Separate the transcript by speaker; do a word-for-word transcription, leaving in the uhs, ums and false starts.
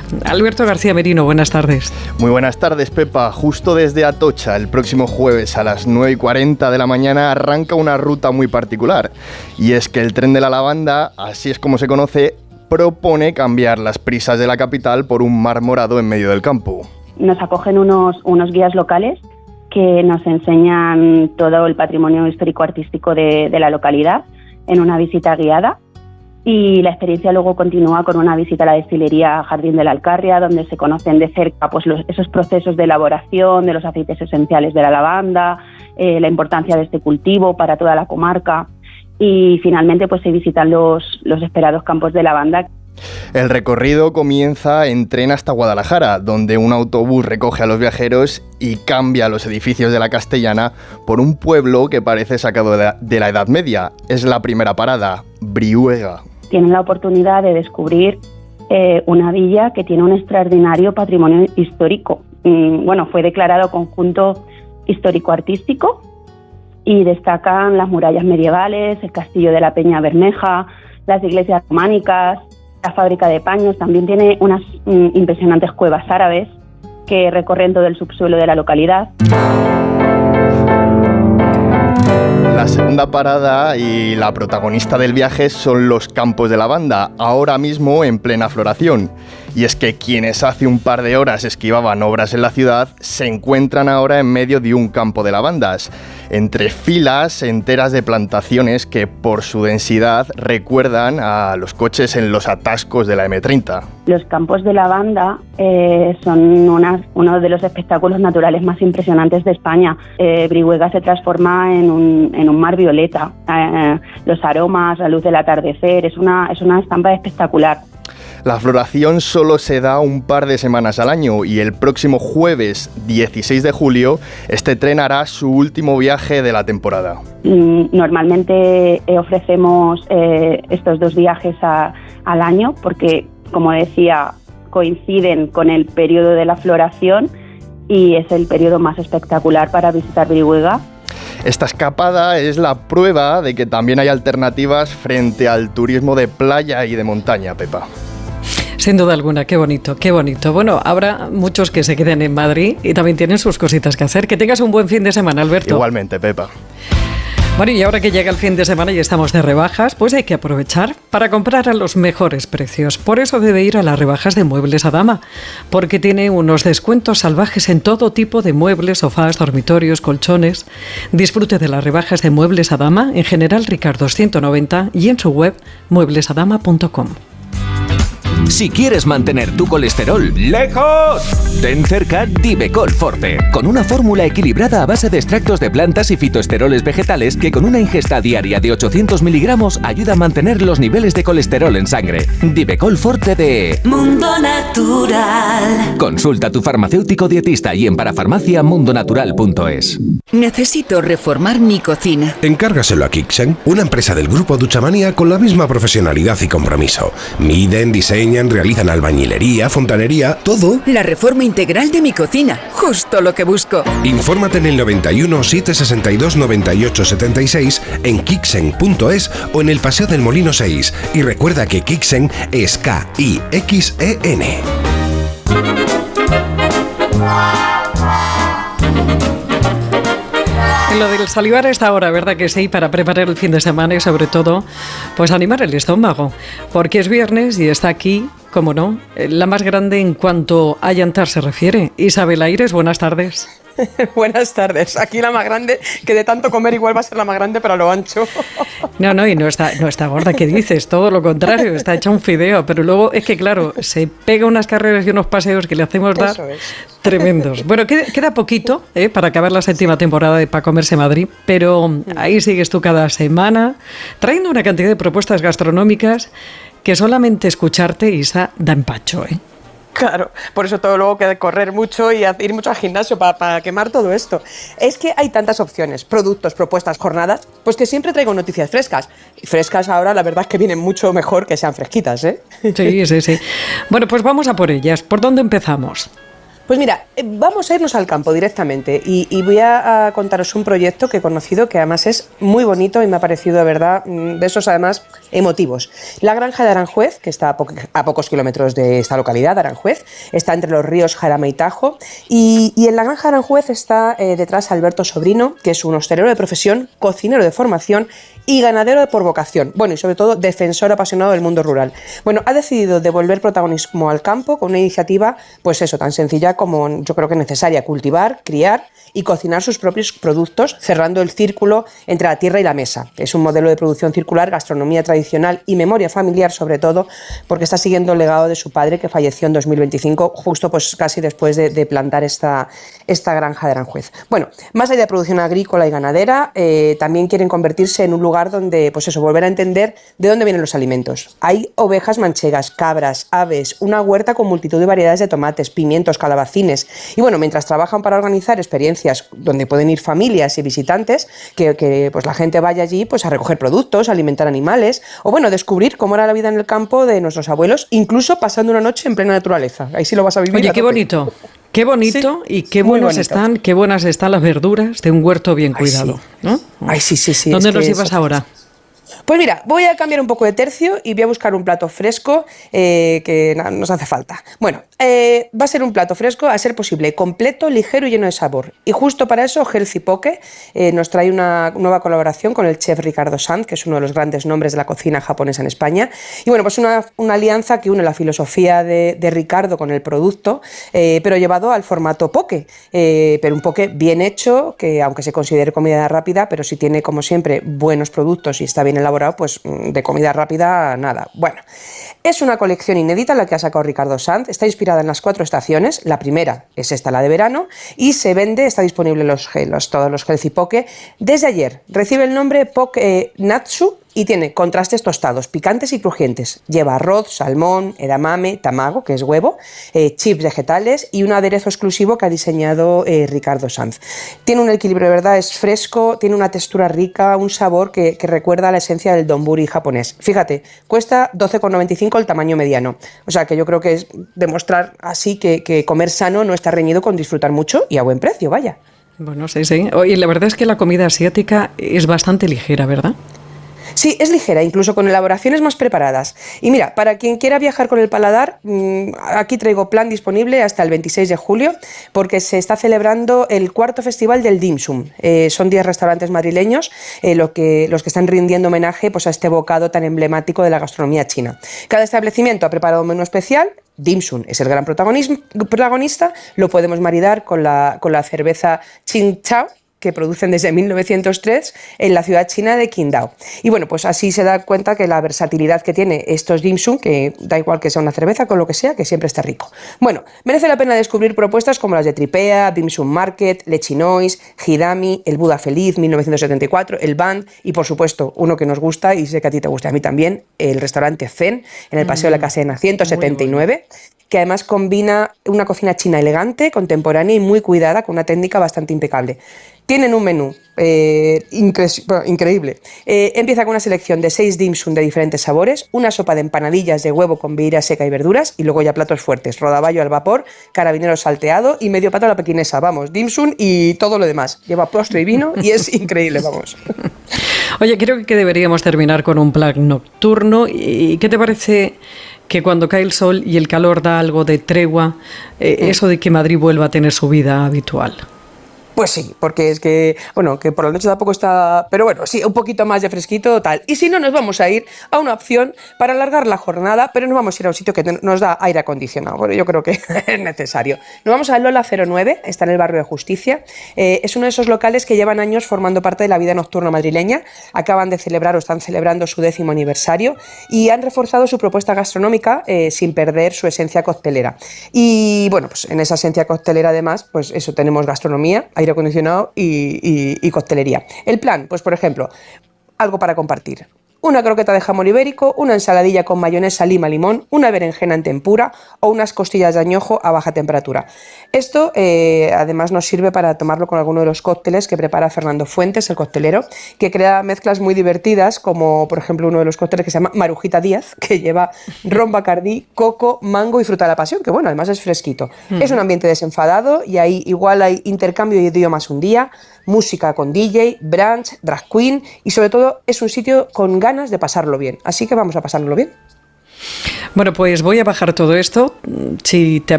Speaker 1: Alberto García Merino, buenas tardes.
Speaker 2: Muy buenas tardes, Pepa. Justo desde Atocha, el próximo jueves a las nueve y cuarenta de la mañana arranca una ruta muy particular. Y es que el Tren de la Lavanda, así es como se conoce, propone cambiar las prisas de la capital por un mar morado en medio del campo.
Speaker 3: Nos acogen unos, unos guías locales que nos enseñan todo el patrimonio histórico-artístico de, de la localidad en una visita guiada. Y la experiencia luego continúa con una visita a la destilería Jardín de la Alcarria, donde se conocen de cerca pues, los, esos procesos de elaboración de los aceites esenciales de la lavanda, eh, la importancia de este cultivo para toda la comarca y finalmente pues, se visitan los, los esperados campos de lavanda.
Speaker 2: El recorrido comienza en tren hasta Guadalajara, donde un autobús recoge a los viajeros y cambia los edificios de la Castellana por un pueblo que parece sacado de la Edad Media. Es la primera parada, Brihuega.
Speaker 3: Tienen la oportunidad de descubrir eh, una villa que tiene un extraordinario patrimonio histórico. Mm, bueno, fue declarado conjunto histórico-artístico y destacan las murallas medievales, el castillo de la Peña Bermeja, las iglesias románicas, la fábrica de paños. También tiene unas mm, impresionantes cuevas árabes que recorren todo el subsuelo de la localidad.
Speaker 2: La segunda parada y la protagonista del viaje son los campos de lavanda, ahora mismo en plena floración. Y es que quienes hace un par de horas esquivaban obras en la ciudad se encuentran ahora en medio de un campo de lavandas, entre filas enteras de plantaciones que por su densidad recuerdan a los coches en los atascos de la eme treinta.
Speaker 3: Los campos de lavanda eh, son una, uno de los espectáculos naturales más impresionantes de España. Eh, Brihuega se transforma en un, en un mar violeta. Eh, los aromas, la luz del atardecer, es una, es una estampa espectacular.
Speaker 2: La floración solo se da un par de semanas al año y el próximo jueves dieciséis de julio este tren hará su último viaje de la temporada.
Speaker 3: Normalmente ofrecemos eh, estos dos viajes a, al año porque, como decía, coinciden con el periodo de la floración y es el periodo más espectacular para visitar Brihuega.
Speaker 2: Esta escapada es la prueba de que también hay alternativas frente al turismo de playa y de montaña, Pepa.
Speaker 1: Sin duda alguna, qué bonito, qué bonito. Bueno, habrá muchos que se queden en Madrid y también tienen sus cositas que hacer. Que tengas un buen fin de semana, Alberto.
Speaker 2: Igualmente, Pepa.
Speaker 1: Bueno, y ahora que llega el fin de semana y estamos de rebajas, pues hay que aprovechar para comprar a los mejores precios. Por eso debe ir a las rebajas de Muebles Adama, porque tiene unos descuentos salvajes en todo tipo de muebles, sofás, dormitorios, colchones. Disfrute de las rebajas de Muebles Adama en General Ricardo ciento noventa y en su web muebles adama punto com.
Speaker 4: Si quieres mantener tu colesterol lejos, ten cerca Divecol Forte, con una fórmula equilibrada a base de extractos de plantas y fitoesteroles vegetales que con una ingesta diaria de ochocientos miligramos ayuda a mantener los niveles de colesterol en sangre. Divecol Forte de
Speaker 5: Mundo Natural.
Speaker 4: Consulta a tu farmacéutico dietista y en parafarmacia mundo natural punto es.
Speaker 5: Necesito reformar mi cocina.
Speaker 6: Encárgaselo a Kixen, una empresa del grupo Duchamanía con la misma profesionalidad y compromiso. Miden, diseñan, realizan albañilería, fontanería, todo.
Speaker 5: La reforma integral de mi cocina, justo lo que busco.
Speaker 6: Infórmate en el noventa y uno, setecientos sesenta y dos, noventa y ocho setenta y seis, en kixen punto es o en el Paseo del Molino seis. Y recuerda que Kixen es K I X E N.
Speaker 1: Lo del salivar a esta hora, ¿verdad que sí? Para preparar el fin de semana y sobre todo, pues animar el estómago. Porque es viernes y está aquí, como no, la más grande en cuanto a llantar se refiere. Isabel Aires, buenas tardes.
Speaker 7: Buenas tardes. Aquí la más grande, que de tanto comer igual va a ser la más grande, pero a lo ancho.
Speaker 1: No, no, y no está, no está gorda, ¿qué dices? Todo lo contrario, está hecha un fideo. Pero luego es que, claro, se pega unas carreras y unos paseos que le hacemos dar tremendos. Bueno, queda, queda poquito ¿eh? para acabar la séptima temporada de Pa' Comerse Madrid, pero ahí sigues tú cada semana trayendo una cantidad de propuestas gastronómicas que solamente escucharte, Isa, da empacho, ¿eh?
Speaker 7: Claro, por eso todo luego queda correr mucho y ir mucho al gimnasio para, para quemar todo esto. Es que hay tantas opciones, productos, propuestas, jornadas, pues que siempre traigo noticias frescas. Y frescas ahora, la verdad es que vienen mucho mejor que sean fresquitas, ¿eh?
Speaker 1: Sí, sí, sí. Bueno, pues vamos a por ellas. ¿Por dónde empezamos?
Speaker 7: Pues mira, vamos a irnos al campo directamente y, y voy a, a contaros un proyecto que he conocido que además es muy bonito y me ha parecido, de verdad, de esos además emotivos. La granja de Aranjuez, que está a, po a pocos kilómetros de esta localidad, Aranjuez, está entre los ríos Jarama y Tajo, y, y en la granja de Aranjuez está eh, detrás Alberto Sobrino, que es un hostelero de profesión, cocinero de formación y ganadero por vocación. Bueno, y sobre todo defensor apasionado del mundo rural. Bueno, ha decidido devolver protagonismo al campo con una iniciativa, pues eso, tan sencilla como yo creo que necesaria: cultivar, criar y cocinar sus propios productos, cerrando el círculo entre la tierra y la mesa. Es un modelo de producción circular, gastronomía tradicional y memoria familiar, sobre todo porque está siguiendo el legado de su padre, que falleció en dos mil veinticinco, justo pues casi después de, de plantar esta, esta granja de Aranjuez. Bueno, más allá de producción agrícola y ganadera, eh, también quieren convertirse en un lugar donde, pues eso, volver a entender de dónde vienen los alimentos. Hay ovejas manchegas, cabras, aves, una huerta con multitud de variedades de tomates, pimientos, calabacines. Y bueno, mientras trabajan para organizar experiencias donde pueden ir familias y visitantes, que, que pues la gente vaya allí pues a recoger productos, a alimentar animales, o bueno, descubrir cómo era la vida en el campo de nuestros abuelos, incluso pasando una noche en plena naturaleza. Ahí sí lo vas a vivir.
Speaker 1: Oye, qué bonito. Qué bonito, sí, y qué buenas están, qué buenas están las verduras de un huerto bien cuidado. Ay, sí. ¿No?
Speaker 7: Ay, sí, sí, sí.
Speaker 1: ¿Dónde nos llevas ahora?
Speaker 7: Pues mira, voy a cambiar un poco de tercio y voy a buscar un plato fresco eh, que na, nos hace falta. Bueno, eh, va a ser un plato fresco, a ser posible, completo, ligero y lleno de sabor. Y justo para eso, Healthy Poke eh, nos trae una nueva colaboración con el chef Ricardo Sanz, que es uno de los grandes nombres de la cocina japonesa en España. Y bueno, pues una, una alianza que une la filosofía de, de Ricardo con el producto, eh, pero llevado al formato poke. Eh, pero un poke bien hecho, que aunque se considere comida rápida, pero si tiene, como siempre, buenos productos y está bien elaborado, pues de comida rápida, nada. Bueno, es una colección inédita la que ha sacado Ricardo Sanz, está inspirada en las cuatro estaciones. La primera es esta, la de verano, y se vende, está disponible los, los, todos los Healthy Poke desde ayer. Recibe el nombre Poke eh, Natsu y tiene contrastes tostados, picantes y crujientes. Lleva arroz, salmón, edamame, tamago, que es huevo, eh, chips vegetales y un aderezo exclusivo que ha diseñado eh, Ricardo Sanz. Tiene un equilibrio, de verdad, es fresco, tiene una textura rica, un sabor que, que recuerda a la esencia del donburi japonés. Fíjate, cuesta doce con noventa y cinco el tamaño mediano. O sea que yo creo que es demostrar así que, que comer sano no está reñido con disfrutar mucho y a buen precio, vaya.
Speaker 1: Bueno, sí, sí. Oye, la verdad es que la comida asiática es bastante ligera, ¿verdad?
Speaker 7: Sí, es ligera, incluso con elaboraciones más preparadas. Y mira, para quien quiera viajar con el paladar, aquí traigo plan disponible hasta el veintiséis de julio, porque se está celebrando el cuarto festival del Dim Sum. Eh, son diez restaurantes madrileños eh, lo que, los que están rindiendo homenaje pues, a este bocado tan emblemático de la gastronomía china. Cada establecimiento ha preparado un menú especial. Dim Sum es el gran protagonista, lo podemos maridar con la, con la cerveza Qingdao, que producen desde mil novecientos tres en la ciudad china de Qingdao. Y bueno, pues así se da cuenta que la versatilidad que tiene estos dim sum, que da igual que sea una cerveza, con lo que sea, que siempre está rico. Bueno, merece la pena descubrir propuestas como las de Tripea, Dim Sum Market, Lechinois, Hidami, el Buda Feliz, mil novecientos setenta y cuatro, el Band y, por supuesto, uno que nos gusta y sé que a ti te gusta, a mí también, el restaurante Zen, en el Paseo mm, de la Casena ciento setenta y nueve. Que además combina una cocina china elegante, contemporánea y muy cuidada, con una técnica bastante impecable. Tienen un menú eh, incre- bueno, increíble. Eh, empieza con una selección de seis dim sum de diferentes sabores, una sopa de empanadillas de huevo con vieira seca y verduras, y luego ya platos fuertes, rodaballo al vapor, carabinero salteado y medio pato a la pequinesa. Vamos, dim sum y todo lo demás. Lleva postre y vino y es increíble, vamos.
Speaker 1: Oye, creo que deberíamos terminar con un plan nocturno. ¿Y qué te parece que cuando cae el sol y el calor da algo de tregua, eh, mm. eso de que Madrid vuelva a tener su vida habitual?
Speaker 7: Pues sí, porque es que, bueno, que por la noche tampoco está, pero bueno, sí, un poquito más de fresquito, tal. Y si no, nos vamos a ir a una opción para alargar la jornada, pero nos vamos a ir a un sitio que nos da aire acondicionado. Bueno, yo creo que es necesario. Nos vamos a Lola cero nueve, está en el barrio de Justicia. Eh, es uno de esos locales que llevan años formando parte de la vida nocturna madrileña. Acaban de celebrar o están celebrando su décimo aniversario y han reforzado su propuesta gastronómica eh, sin perder su esencia coctelera. Y bueno, pues en esa esencia coctelera además, pues eso, tenemos gastronomía, aire acondicionado y, y, y coctelería. El plan, pues por ejemplo, algo para compartir. Una croqueta de jamón ibérico, una ensaladilla con mayonesa, lima, limón, una berenjena en tempura o unas costillas de añojo a baja temperatura. Esto eh, además nos sirve para tomarlo con alguno de los cócteles que prepara Fernando Fuentes, el coctelero, que crea mezclas muy divertidas, como por ejemplo uno de los cócteles que se llama Marujita Díaz, que lleva ron bacardí, coco, mango y fruta de la pasión, que bueno, además es fresquito. Mm. Es un ambiente desenfadado y ahí igual hay intercambio de idiomas un día, música con D J, brunch, drag queen y sobre todo es un sitio con ganas de pasarlo bien. Así que vamos a pasárnoslo bien.
Speaker 1: Bueno, pues voy a bajar todo esto. Si te